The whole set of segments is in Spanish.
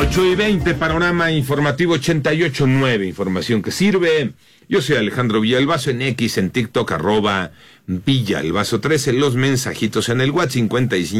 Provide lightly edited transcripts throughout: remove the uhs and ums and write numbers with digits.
8:20, panorama informativo 88.9, información que sirve. Yo soy Alejandro Villalbazo, en X, en TikTok, @Villalbazo13, los mensajitos en el WhatsApp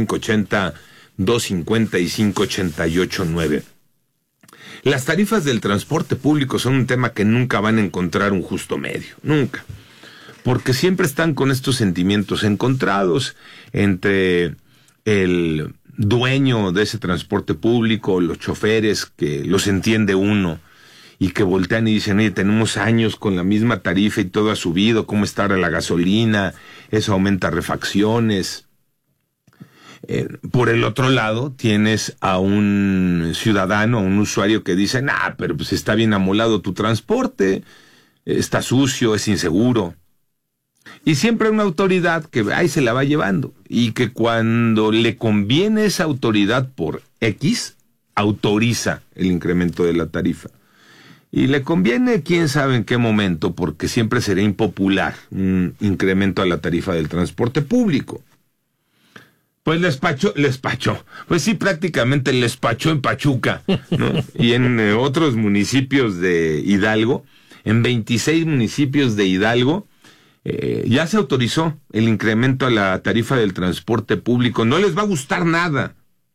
5580-255-88.9. Las tarifas del transporte público son un tema que nunca van a encontrar un justo medio, nunca. Porque siempre están con estos sentimientos encontrados entre el dueño de ese transporte público, los choferes, que los entiende uno y que voltean y dicen, oye, tenemos años con la misma tarifa y todo ha subido, ¿cómo está ahora la gasolina? Eso aumenta refacciones. Por el otro lado, tienes a un ciudadano, a un usuario que dice, pero pues está bien amolado tu transporte, está sucio, es inseguro. Y siempre hay una autoridad que ahí se la va llevando y que cuando le conviene esa autoridad por X, autoriza el incremento de la tarifa. Y le conviene quién sabe en qué momento, porque siempre será impopular un incremento a la tarifa del transporte público. Pues les pachó, pues sí, prácticamente les pachó en Pachuca, ¿no? Y en otros municipios de Hidalgo, en 26 municipios de Hidalgo, ya se autorizó el incremento a la tarifa del transporte público. No les va a gustar nada,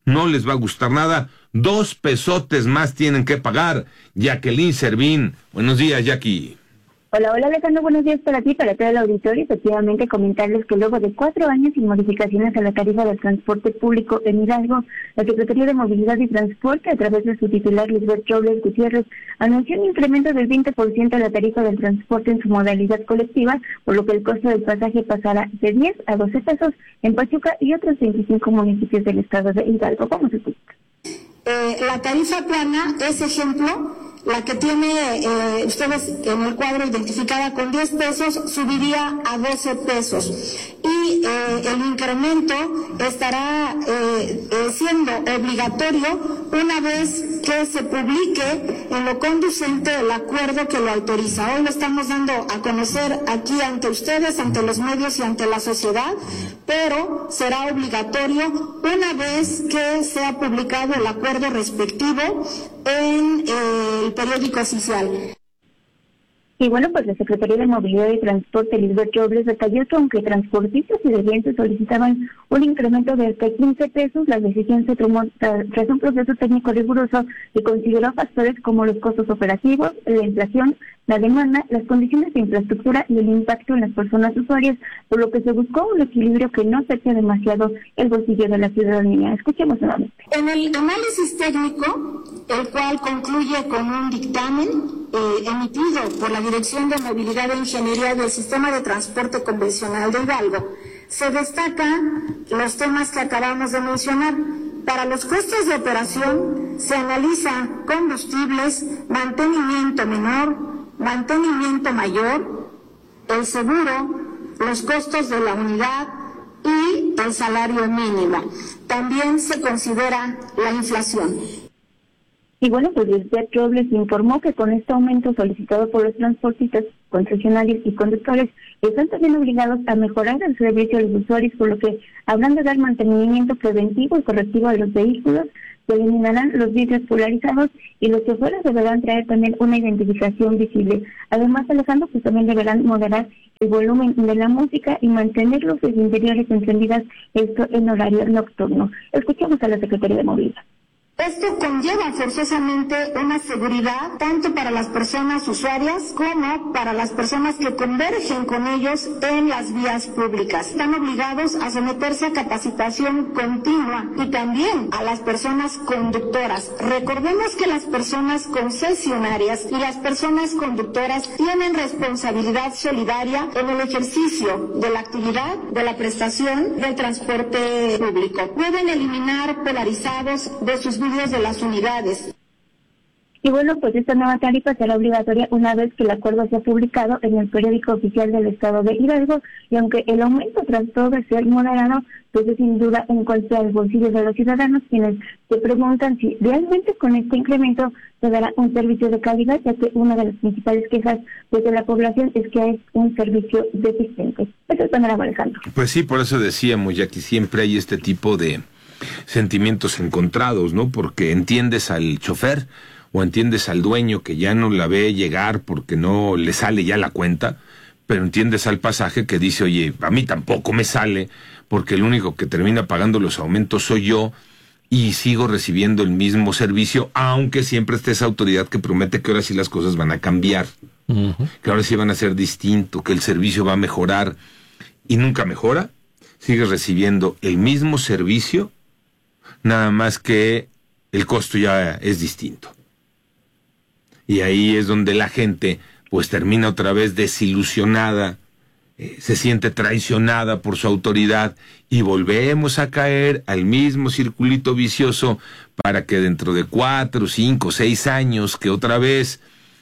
2 pesotes más tienen que pagar. Jacqueline Servín, buenos días, Jackie. Hola Alejandro, buenos días para ti, para todo el auditorio. Efectivamente, comentarles que luego de 4 años sin modificaciones a la tarifa del transporte público en Hidalgo, la Secretaría de Movilidad y Transporte, a través de su titular Lisbeth Robles Gutiérrez, anunció un incremento del 20% a la tarifa del transporte en su modalidad colectiva, por lo que el costo del pasaje pasará de 10 a 12 pesos en Pachuca y otros 25 municipios del estado de Hidalgo. ¿Cómo se escucha? La tarifa plana es ejemplo. La que tiene ustedes en el cuadro identificada con 10 pesos subiría a 12 pesos. Y el incremento estará siendo obligatorio una vez que se publique en lo conducente el acuerdo que lo autoriza. Hoy lo estamos dando a conocer aquí ante ustedes, ante los medios y ante la sociedad, pero será obligatorio una vez que sea publicado el acuerdo respectivo en el periódico oficial. Y bueno, pues la Secretaría de Movilidad y Transporte, Lisbeth Robles, detalló que aunque transportistas y clientes solicitaban un incremento de hasta 15 pesos, la decisión se tomó tras un proceso técnico riguroso que consideró factores como los costos operativos, la inflación, la demanda, las condiciones de infraestructura y el impacto en las personas usuarias, por lo que se buscó un equilibrio que no afecte demasiado el bolsillo de la ciudadanía. Escuchemos nuevamente. En el análisis técnico, el cual concluye con un dictamen emitido por la Dirección de Movilidad e Ingeniería del Sistema de Transporte Convencional de Hidalgo, se destacan los temas que acabamos de mencionar. Para los costos de operación se analiza combustibles, mantenimiento menor, mantenimiento mayor, el seguro, los costos de la unidad y el salario mínimo. También se considera la inflación. Y bueno, pues Lisbeth Robles informó que con este aumento solicitado por los transportistas, concesionarios y conductores, están también obligados a mejorar el servicio a los usuarios, por lo que habrán de dar mantenimiento preventivo y correctivo a los vehículos, se eliminarán los vidrios polarizados y los choferes deberán traer también una identificación visible. Además, Alejandro, pues también deberán moderar el volumen de la música y mantener luces interiores encendidas, esto en horario nocturno. Escuchemos a la Secretaría de Movilidad. Esto conlleva forzosamente una seguridad tanto para las personas usuarias como para las personas que convergen con ellos en las vías públicas. Están obligados a someterse a capacitación continua y también a las personas conductoras. Recordemos que las personas concesionarias y las personas conductoras tienen responsabilidad solidaria en el ejercicio de la actividad de la prestación del transporte público. Pueden eliminar polarizados de sus vidrios de las unidades. Y bueno, pues esta nueva tarifa será obligatoria una vez que el acuerdo sea publicado en el periódico oficial del estado de Hidalgo, y aunque el aumento tras todo de ser moderado, pues es sin duda un golpe al bolsillo de los ciudadanos, quienes se preguntan si realmente con este incremento se dará un servicio de calidad, ya que una de las principales quejas pues, de la población es que es un servicio deficiente. Eso es el panorama, Alejandro. Pues sí, por eso decíamos ya que siempre hay este tipo de sentimientos encontrados, ¿no? Porque entiendes al chofer o entiendes al dueño que ya no la ve llegar porque no le sale ya la cuenta, pero entiendes al pasaje que dice, oye, a mí tampoco me sale porque el único que termina pagando los aumentos soy yo y sigo recibiendo el mismo servicio, aunque siempre esté esa autoridad que promete que ahora sí las cosas van a cambiar, que ahora sí van a ser distinto, que el servicio va a mejorar, y nunca mejora. Sigues recibiendo el mismo servicio, nada más que el costo ya es distinto. Y ahí es donde la gente pues termina otra vez desilusionada, se siente traicionada por su autoridad y volvemos a caer al mismo circulito vicioso para que dentro de 4, 5, 6 años que otra vez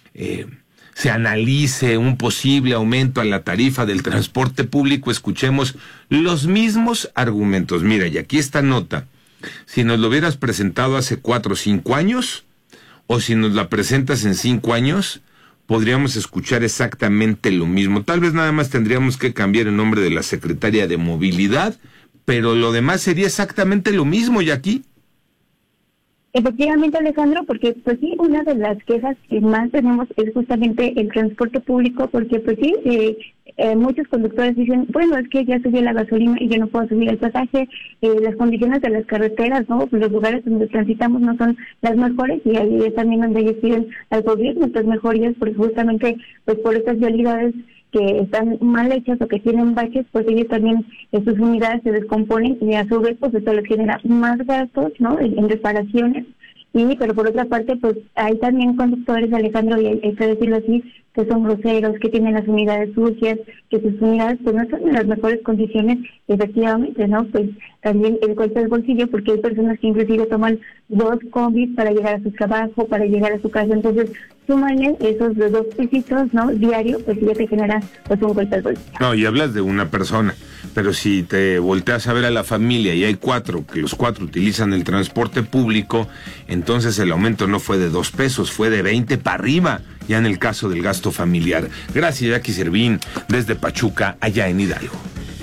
se analice un posible aumento a la tarifa del transporte público, escuchemos los mismos argumentos. Mira, y aquí esta nota, si nos lo hubieras presentado hace 4 o 5 años, o si nos la presentas en 5 años, podríamos escuchar exactamente lo mismo. Tal vez nada más tendríamos que cambiar el nombre de la secretaria de Movilidad, pero lo demás sería exactamente lo mismo, y aquí. Efectivamente, Alejandro, porque pues sí, una de las quejas que más tenemos es justamente el transporte público, porque pues sí, muchos conductores dicen, bueno, es que ya subió la gasolina y yo no puedo subir el pasaje, las condiciones de las carreteras, ¿no? Pues los lugares donde transitamos no son las mejores, y ahí es también donde ellos piden al gobierno pues mejorías, porque justamente pues por estas vialidades que están mal hechas o que tienen baches, pues ellos también, sus unidades se descomponen y a su vez pues esto les genera más gastos, ¿no? En reparaciones. Pero por otra parte, pues hay también conductores, Alejandro, y hay que decirlo así, que son groseros, que tienen las unidades sucias, que sus unidades pues no están en las mejores condiciones, efectivamente, ¿no? Pues también el golpe del bolsillo, porque hay personas que inclusive toman 2 combis para llegar a su trabajo, para llegar a su casa, entonces súmale esos 2 pesitos, ¿no? Diario, pues ya te genera pues un golpe al bolsillo. No, y hablas de una persona, pero si te volteas a ver a la familia y hay 4, que los 4 utilizan el transporte público, entonces el aumento no fue de 2 pesos, fue de 20 para arriba, ya en el caso del gasto familiar. Gracias, Jackie Servín, desde Pachuca, allá en Hidalgo.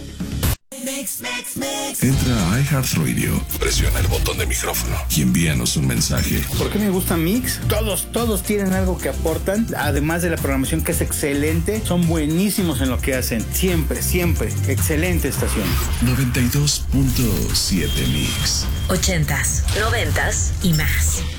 Entra a iHeartRadio, presiona el botón de micrófono y envíanos un mensaje. ¿Por qué me gusta Mix? Todos tienen algo que aportan, además de la programación que es excelente, son buenísimos en lo que hacen, siempre, excelente estación. 92.7 Mix. 80s, 90s y más.